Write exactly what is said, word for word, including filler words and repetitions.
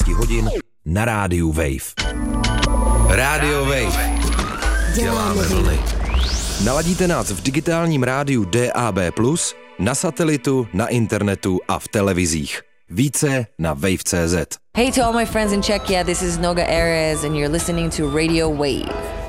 osmnáct hodin na rádiu Wave. Rádio Wave. Děláme vlny. Naladíte nás v digitálním rádiu D A B plus, na satelitu, na internetu a v televizích. Více na wave tečka cé zet. Hey to all my friends in Czechia, this is Noga Erez and you're listening to Radio Wave.